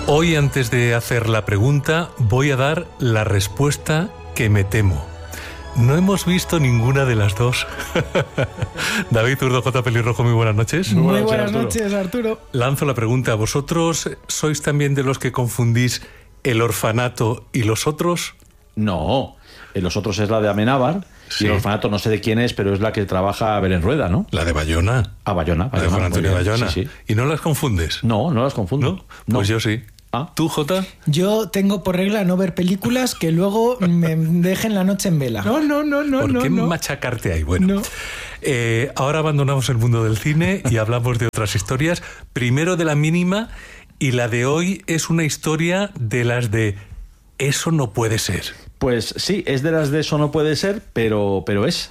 Hoy, antes de hacer la pregunta, voy a dar la respuesta que me temo. No hemos visto ninguna de las dos. David Zurdo, J. Pelirrojo, muy buenas noches. Muy buenas noches, Arturo. Lanzo la pregunta. ¿Vosotros sois también de los que confundís El Orfanato y Los Otros? No, Los Otros es la de Amenábar. Sí. Y El Orfanato no sé de quién es, pero es la que trabaja Belén Rueda, ¿no? La de Bayona. Ah, Bayona. La de Juan Antonio Bayona. Sí, sí. ¿Y no las confundes? No, no las confundo. ¿No? Pues yo sí. ¿Ah? ¿Tú, Jota? Yo tengo por regla no ver películas que luego me dejen la noche en vela. No. ¿Por qué machacarte ahí? Bueno, ahora abandonamos el mundo del cine y hablamos de otras historias. Primero de La Mínima, y la de hoy es una historia de las de Eso no puede ser. Pues sí, es de las de Eso no puede ser, pero es.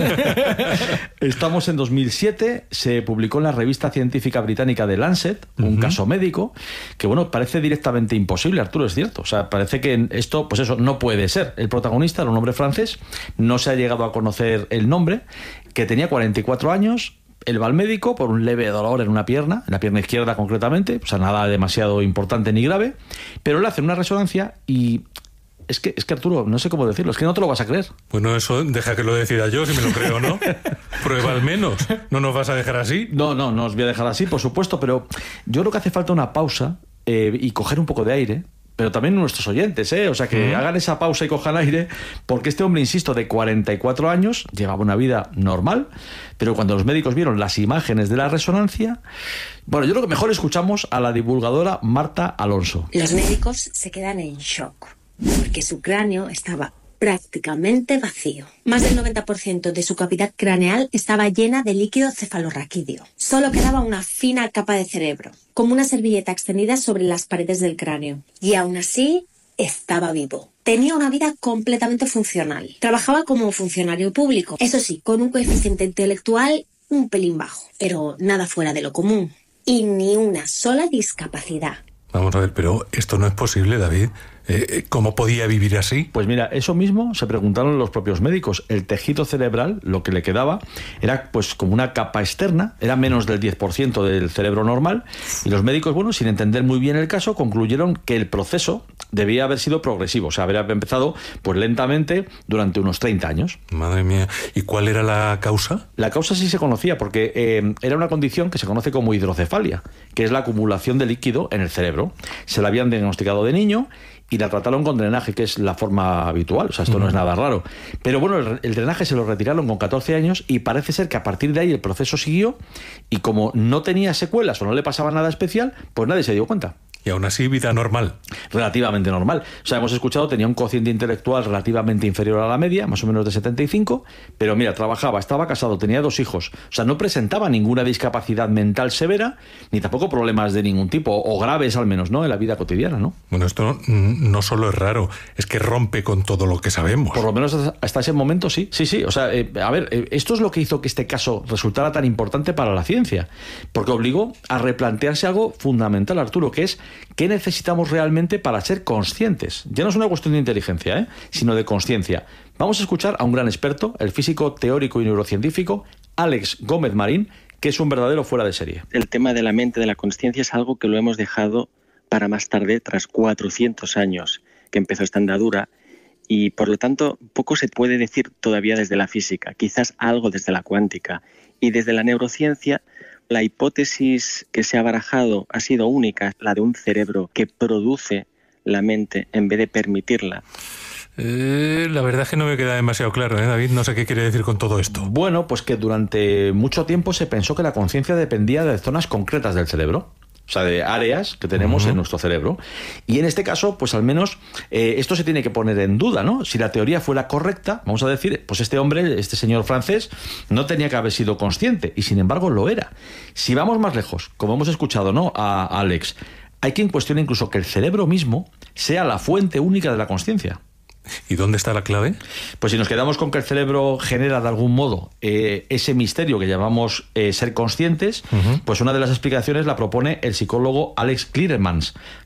Estamos en 2007, se publicó en la revista científica británica The Lancet un caso médico que, bueno, parece directamente imposible, Arturo, es cierto. O sea, parece que esto, pues eso, no puede ser. El protagonista era un hombre francés, no se ha llegado a conocer el nombre, que tenía 44 años. Él va al médico por un leve dolor en la pierna izquierda concretamente, o sea, nada demasiado importante ni grave, pero le hacen una resonancia y... Es que Arturo, no sé cómo decirlo, es que no te lo vas a creer. Bueno, eso deja que lo decida yo, si me lo creo o no. Prueba al menos. ¿No nos vas a dejar así? No os voy a dejar así, por supuesto, pero yo creo que hace falta una pausa y coger un poco de aire, pero también nuestros oyentes, o sea, que hagan esa pausa y cojan aire, porque este hombre, insisto, de 44 años, llevaba una vida normal, pero cuando los médicos vieron las imágenes de la resonancia, bueno, yo creo que mejor escuchamos a la divulgadora Marta Alonso. Los médicos se quedan en shock, porque su cráneo estaba prácticamente vacío. Más del 90% de su cavidad craneal estaba llena de líquido cefalorraquídeo. Solo quedaba una fina capa de cerebro, como una servilleta extendida sobre las paredes del cráneo. Y aún así, estaba vivo. Tenía una vida completamente funcional. Trabajaba como funcionario público, eso sí, con un coeficiente intelectual un pelín bajo, pero nada fuera de lo común. Y ni una sola discapacidad. Vamos a ver, pero esto no es posible, David. ¿Cómo podía vivir así? Pues mira, eso mismo se preguntaron los propios médicos. El tejido cerebral, lo que le quedaba, era pues como una capa externa, era menos del 10% del cerebro normal, y los médicos, bueno, sin entender muy bien el caso, concluyeron que el proceso debía haber sido progresivo, o sea, habría empezado pues lentamente durante unos 30 años. Madre mía, ¿y cuál era la causa? La causa sí se conocía, porque era una condición que se conoce como hidrocefalia, que es la acumulación de líquido en el cerebro. Se la habían diagnosticado de niño y la trataron con drenaje, que es la forma habitual, o sea, esto no es nada raro. Pero bueno, el drenaje se lo retiraron con 14 años y parece ser que a partir de ahí el proceso siguió y como no tenía secuelas o no le pasaba nada especial, pues nadie se dio cuenta. Y aún así, vida normal. Relativamente normal. O sea, hemos escuchado, tenía un cociente intelectual relativamente inferior a la media, más o menos de 75, pero mira, trabajaba, estaba casado, tenía 2 hijos. O sea, no presentaba ninguna discapacidad mental severa, ni tampoco problemas de ningún tipo, o graves al menos, ¿no?, en la vida cotidiana, ¿no? Bueno, esto no solo es raro, es que rompe con todo lo que sabemos. Por lo menos hasta ese momento sí. Sí. O sea, a ver, esto es lo que hizo que este caso resultara tan importante para la ciencia, porque obligó a replantearse algo fundamental, Arturo, que es ¿qué necesitamos realmente para ser conscientes? Ya no es una cuestión de inteligencia, sino de consciencia. Vamos a escuchar a un gran experto, el físico teórico y neurocientífico Àlex Gómez Marín, que es un verdadero fuera de serie. El tema de la mente, de la consciencia, es algo que lo hemos dejado para más tarde, tras 400 años que empezó esta andadura, y por lo tanto poco se puede decir todavía desde la física, quizás algo desde la cuántica. Y desde la neurociencia, la hipótesis que se ha barajado ha sido única, la de un cerebro que produce la mente en vez de permitirla. La verdad es que no me queda demasiado claro, David. No sé qué quiere decir con todo esto. Bueno, pues que durante mucho tiempo se pensó que la conciencia dependía de zonas concretas del cerebro. O sea, de áreas que tenemos en nuestro cerebro. Y en este caso, pues al menos esto se tiene que poner en duda, ¿no? Si la teoría fuera correcta, vamos a decir, pues este hombre, este señor francés, no tenía que haber sido consciente, y sin embargo lo era. Si vamos más lejos, como hemos escuchado, ¿no?, a Àlex, hay quien cuestiona incluso que el cerebro mismo sea la fuente única de la consciencia. ¿Y dónde está la clave? Pues si nos quedamos con que el cerebro genera de algún modo ese misterio que llamamos ser conscientes, pues una de las explicaciones la propone el psicólogo Alex Clearemans,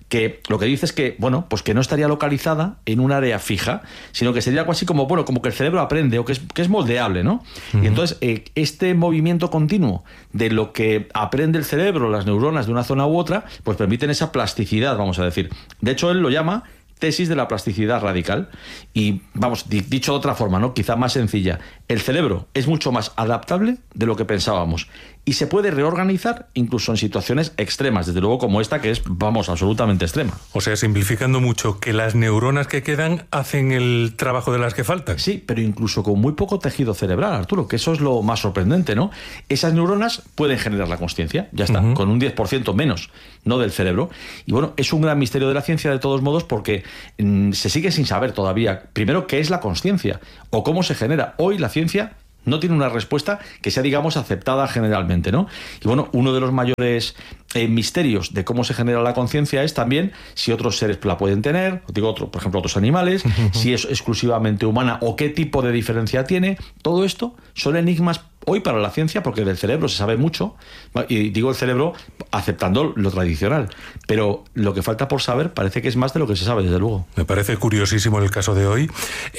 que lo que dice es que, bueno, pues que no estaría localizada en un área fija, sino que sería algo así como, bueno, como que el cerebro aprende o que es moldeable, ¿no? Y entonces este movimiento continuo de lo que aprende el cerebro, las neuronas de una zona u otra, pues permiten esa plasticidad, vamos a decir. De hecho, él lo llama tesis de la plasticidad radical. Y vamos, dicho de otra forma, ¿no? Quizá más sencilla, el cerebro es mucho más adaptable de lo que pensábamos y se puede reorganizar incluso en situaciones extremas, desde luego como esta, que es, vamos, absolutamente extrema. O sea, simplificando mucho, que las neuronas que quedan hacen el trabajo de las que faltan. Sí, pero incluso con muy poco tejido cerebral, Arturo, que eso es lo más sorprendente, ¿no? Esas neuronas pueden generar la consciencia, ya está, con un 10% menos, no del cerebro. Y bueno, es un gran misterio de la ciencia de todos modos, porque se sigue sin saber todavía, primero, qué es la consciencia o cómo se genera. Hoy la ciencia no tiene una respuesta que sea, digamos, aceptada generalmente, ¿no? Y bueno, uno de los mayores misterios de cómo se genera la conciencia es también si otros seres la pueden tener, por ejemplo, otros animales, si es exclusivamente humana o qué tipo de diferencia tiene. Todo esto son enigmas hoy para la ciencia, porque del cerebro se sabe mucho, y digo el cerebro aceptando lo tradicional, pero lo que falta por saber parece que es más de lo que se sabe, desde luego. Me parece curiosísimo el caso de hoy,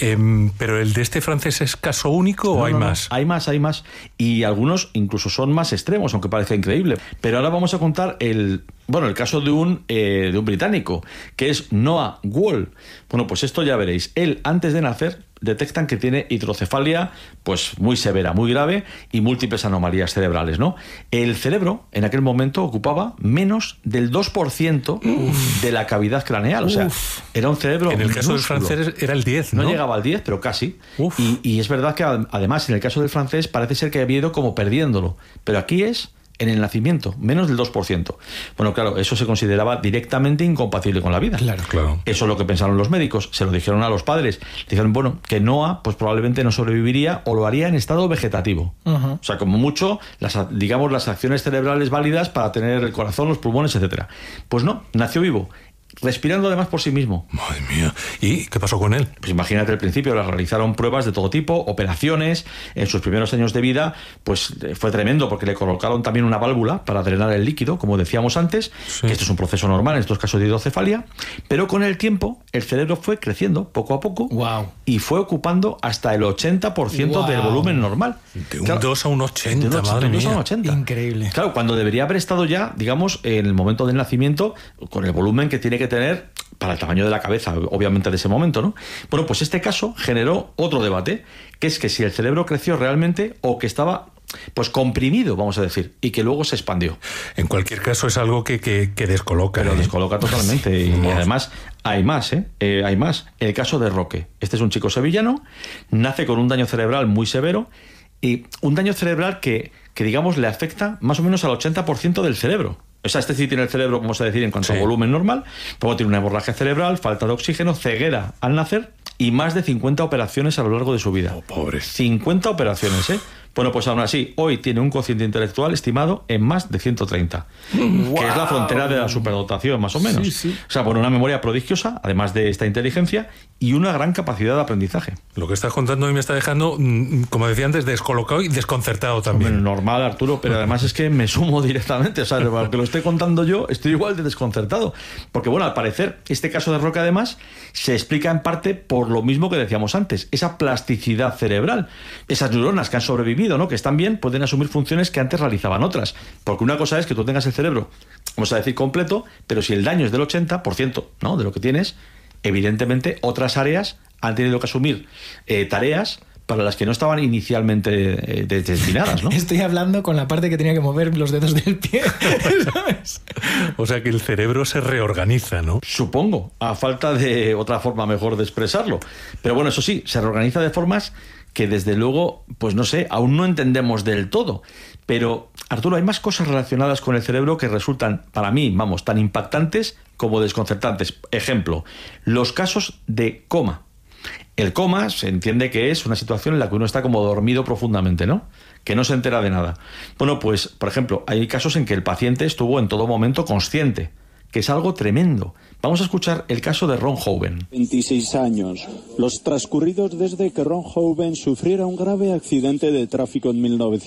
pero ¿el de este francés es caso único o hay más? Hay más, y algunos incluso son más extremos, aunque parece increíble. Pero ahora vamos a contar el caso de un británico, que es Noah Wall. Bueno, pues esto ya veréis. Él, antes de nacer, detectan que tiene hidrocefalia pues muy severa, muy grave, y múltiples anomalías cerebrales, ¿no? El cerebro en aquel momento ocupaba menos del 2% de la cavidad craneal. O sea, era un cerebro en el caso minúsculo. del francés era el 10, ¿no? No llegaba al 10, pero casi. Y es verdad que además en el caso del francés parece ser que había ido como perdiéndolo. Pero aquí es en el nacimiento, menos del 2%. Bueno, claro, eso se consideraba directamente incompatible con la vida. Claro. Eso es lo que pensaron los médicos, se lo dijeron a los padres. Dijeron, bueno, que Noah pues probablemente no sobreviviría o lo haría en estado vegetativo. O sea, como mucho, las acciones cerebrales válidas para tener el corazón, los pulmones, etcétera. Pues no, nació vivo, respirando además por sí mismo. Madre mía. ¿Y qué pasó con él? Pues imagínate, al principio le realizaron pruebas de todo tipo, operaciones. En sus primeros años de vida pues fue tremendo, porque le colocaron también una válvula para drenar el líquido, como decíamos antes, que esto es un proceso normal en estos casos de hidrocefalia. Pero con el tiempo el cerebro fue creciendo poco a poco y fue ocupando hasta el 80% del volumen normal. De un 2 a un 80, madre mía. 2 a un 80. Increíble. Claro, cuando debería haber estado ya, digamos, en el momento del nacimiento, con el volumen que tiene que tener para el tamaño de la cabeza, obviamente, de ese momento, ¿no? Bueno, pues este caso generó otro debate, que es que si el cerebro creció realmente o que estaba pues comprimido, vamos a decir, y que luego se expandió. En cualquier caso es algo que descoloca. Pero descoloca totalmente. Y además hay más, hay más. El caso de Roque. Este es un chico sevillano, nace con un daño cerebral muy severo, y un daño cerebral que digamos, le afecta más o menos al 80% del cerebro. O sea, este sí tiene el cerebro, vamos a decir, en cuanto a volumen normal, luego tiene una hemorragia cerebral, falta de oxígeno, ceguera al nacer y más de 50 operaciones a lo largo de su vida. Oh, pobre. 50 operaciones, ¿eh? Bueno, pues aún así, hoy tiene un cociente intelectual estimado en más de 130, que es la frontera de la superdotación, más o menos. Sí. O sea, bueno, una memoria prodigiosa, además de esta inteligencia, y una gran capacidad de aprendizaje. Lo que estás contando hoy me está dejando, como decía antes, descolocado y desconcertado también. Hombre, normal, Arturo, pero además es que me sumo directamente. O sea, aunque lo esté contando yo, estoy igual de desconcertado. Porque, bueno, al parecer, este caso de Roque, además, se explica en parte por lo mismo que decíamos antes, esa plasticidad cerebral, esas neuronas que han sobrevivido, ¿no? Que están bien, pueden asumir funciones que antes realizaban otras. Porque una cosa es que tú tengas el cerebro, vamos a decir, completo, pero si el daño es del 80%, ¿no?, de lo que tienes, evidentemente otras áreas han tenido que asumir tareas para las que no estaban inicialmente destinadas, ¿no? Estoy hablando con la parte que tenía que mover los dedos del pie, ¿sabes? O sea que el cerebro se reorganiza, ¿no? Supongo, a falta de otra forma mejor de expresarlo. Pero bueno, eso sí, se reorganiza de formas que desde luego, pues no sé, aún no entendemos del todo. Pero, Arturo, hay más cosas relacionadas con el cerebro que resultan, para mí, vamos, tan impactantes como desconcertantes. Ejemplo, los casos de coma. El coma se entiende que es una situación en la que uno está como dormido profundamente, ¿no? Que no se entera de nada. Bueno, pues, por ejemplo, hay casos en que el paciente estuvo en todo momento consciente, que es algo tremendo. Vamos a escuchar el caso de Ron Hoven. 26 años, los transcurridos desde que Ron Hoven sufriera un grave accidente de tráfico en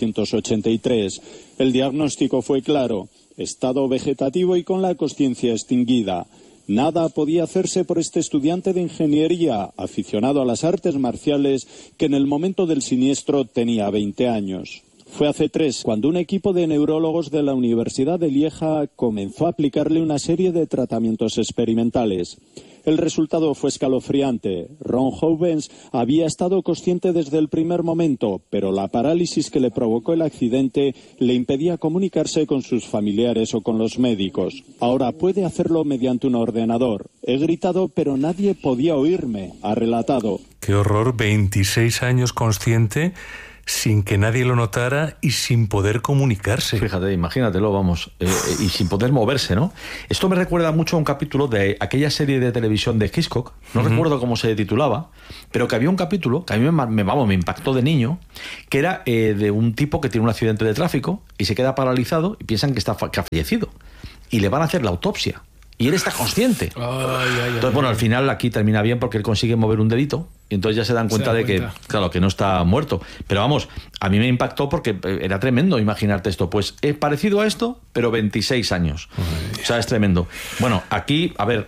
1983. El diagnóstico fue claro: estado vegetativo y con la consciencia extinguida. Nada podía hacerse por este estudiante de ingeniería, aficionado a las artes marciales, que en el momento del siniestro tenía 20 años. Fue hace 3 cuando un equipo de neurólogos de la Universidad de Lieja comenzó a aplicarle una serie de tratamientos experimentales. El resultado fue escalofriante. Ron Houvens había estado consciente desde el primer momento, pero la parálisis que le provocó el accidente le impedía comunicarse con sus familiares o con los médicos. Ahora puede hacerlo mediante un ordenador. He gritado, pero nadie podía oírme, ha relatado. Qué horror, 26 años consciente, sin que nadie lo notara y sin poder comunicarse. Fíjate, imagínatelo, vamos, y sin poder moverse, ¿no? Esto me recuerda mucho a un capítulo de aquella serie de televisión de Hitchcock, no recuerdo cómo se titulaba, pero que había un capítulo que a mí me impactó de niño, que era de un tipo que tiene un accidente de tráfico y se queda paralizado y piensan que ha fallecido. Y le van a hacer la autopsia. Y él está consciente. Entonces, bueno, al final aquí termina bien porque él consigue mover un dedito y entonces ya se dan cuenta de que, claro, que no está muerto. Pero vamos, a mí me impactó porque era tremendo imaginarte esto. Pues es parecido a esto, pero 26 años. O sea, es tremendo. Bueno, aquí, a ver,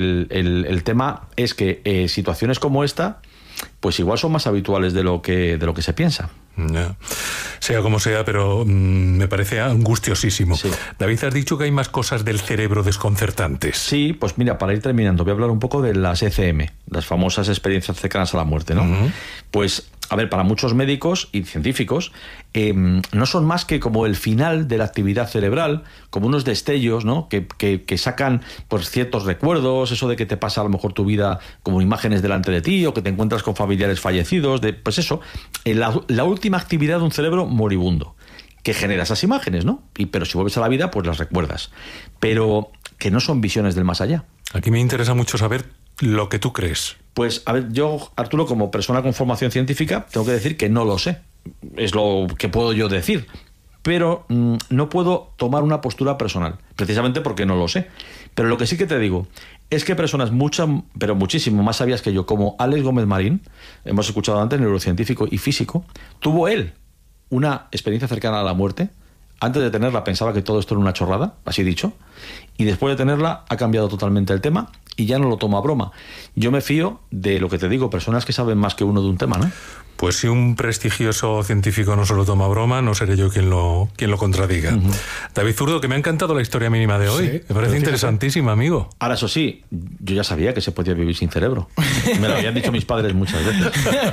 el tema es que situaciones como esta, pues igual son más habituales de lo que se piensa. No. Sea como sea, pero me parece angustiosísimo. Sí. David, has dicho que hay más cosas del cerebro desconcertantes. Sí, pues mira, para ir terminando, voy a hablar un poco de las ECM, las famosas experiencias cercanas a la muerte, ¿no? Pues, a ver, para muchos médicos y científicos no son más que como el final de la actividad cerebral, como unos destellos, ¿no? Que sacan pues ciertos recuerdos, eso de que te pasa a lo mejor tu vida como imágenes delante de ti o que te encuentras con familiares fallecidos, pues eso, la última actividad de un cerebro moribundo que genera esas imágenes, ¿no? Pero si vuelves a la vida, pues las recuerdas. Pero que no son visiones del más allá. Aquí me interesa mucho saber lo que tú crees. Pues, a ver, yo, Arturo, como persona con formación científica, tengo que decir que no lo sé. Es lo que puedo yo decir. Pero no puedo tomar una postura personal, precisamente porque no lo sé. Pero lo que sí que te digo es que personas muchísimo más sabias que yo, como Alex Gómez Marín, hemos escuchado antes, neurocientífico y físico, tuvo él una experiencia cercana a la muerte. Antes de tenerla pensaba que todo esto era una chorrada, así dicho, y después de tenerla ha cambiado totalmente el tema y ya no lo toma a broma. Yo me fío de lo que te digo, personas que saben más que uno de un tema, ¿no? Pues si un prestigioso científico no se lo toma a broma, no seré yo quien lo contradiga. David Zurdo, que me ha encantado la historia mínima de hoy. Me parece interesantísima, amigo. Ahora, eso sí, yo ya sabía que se podía vivir sin cerebro. Me lo habían dicho mis padres muchas veces.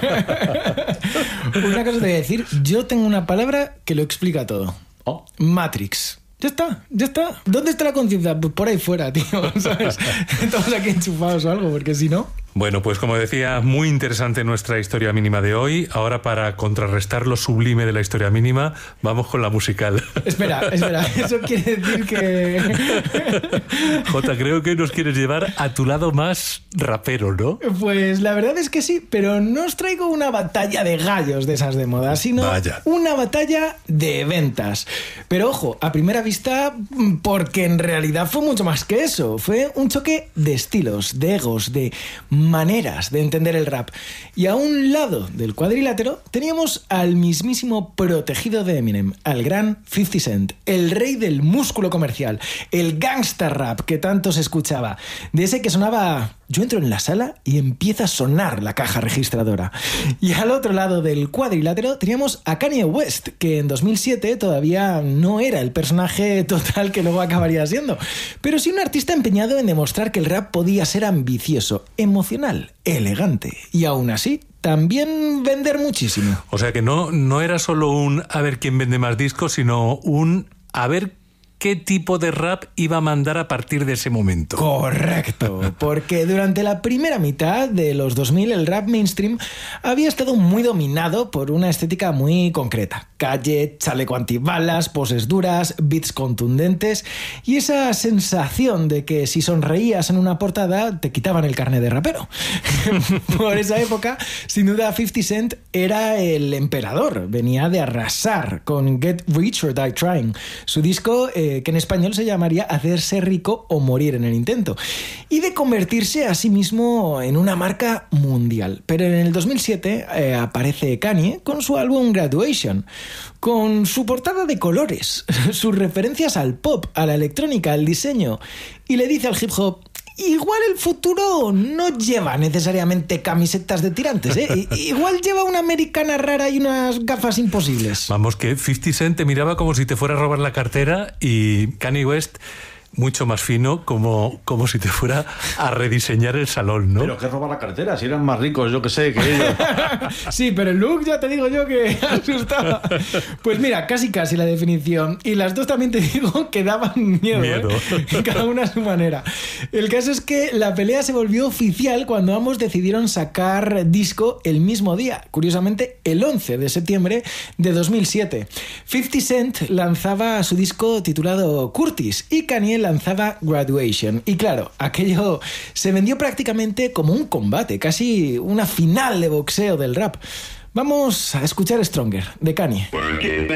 Una cosa te voy a decir, yo tengo una palabra que lo explica todo. Oh. Matrix. Ya está. ¿Dónde está la conciencia? Pues por ahí fuera, tío, ¿sabes? Estamos aquí enchufados o algo, porque si no... Bueno, pues como decía, muy interesante nuestra historia mínima de hoy. Ahora, para contrarrestar lo sublime de la historia mínima, vamos con la musical. Espera, eso quiere decir que... Jota, creo que nos quieres llevar a tu lado más rapero, ¿no? Pues la verdad es que sí, pero no os traigo una batalla de gallos de esas de moda, sino una batalla de ventas. Pero ojo, a primera vista, porque en realidad fue mucho más que eso. Fue un choque de estilos, de egos, de maneras de entender el rap. Y a un lado del cuadrilátero teníamos al mismísimo protegido de Eminem, al gran 50 Cent, el rey del músculo comercial, el gangsta rap que tanto se escuchaba, de ese que sonaba... Yo entro en la sala y empieza a sonar la caja registradora. Y al otro lado del cuadrilátero teníamos a Kanye West, que en 2007 todavía no era el personaje total que luego acabaría siendo, pero sí un artista empeñado en demostrar que el rap podía ser ambicioso, emocional, elegante y aún así también vender muchísimo. O sea que no era solo un a ver quién vende más discos, sino un a ver qué tipo de rap iba a mandar a partir de ese momento. Correcto, porque durante la primera mitad de los 2000 el rap mainstream había estado muy dominado por una estética muy concreta. Calle, chaleco antibalas, poses duras, beats contundentes y esa sensación de que si sonreías en una portada te quitaban el carnet de rapero. Por esa época, sin duda 50 Cent era el emperador, venía de arrasar con Get Rich or Die Trying, su disco que en español se llamaría Hacerse rico o morir en el intento, y de convertirse a sí mismo en una marca mundial. Pero en el 2007 aparece Kanye con su álbum Graduation, con su portada de colores, sus referencias al pop, a la electrónica, al diseño, y le dice al hip hop: igual el futuro no lleva necesariamente camisetas de tirantes, ¿eh? Igual lleva una americana rara y unas gafas imposibles. Vamos, que 50 Cent te miraba como si te fuera a robar la cartera y Kanye West mucho más fino, como si te fuera a rediseñar el salón, ¿no? Pero que robar la cartera, si eran más ricos, yo que sé, que ellos. Sí, pero el look ya te digo yo que asustaba. Pues mira, casi la definición. Y las dos también te digo que daban miedo. ¿eh? Cada una a su manera. El caso es que la pelea se volvió oficial cuando ambos decidieron sacar disco el mismo día. Curiosamente, el 11 de septiembre de 2007. 50 Cent lanzaba su disco titulado Curtis y Kanye lanzaba Graduation. Y claro, aquello se vendió prácticamente como un combate, casi una final de boxeo del rap. Vamos a escuchar Stronger, de Kanye.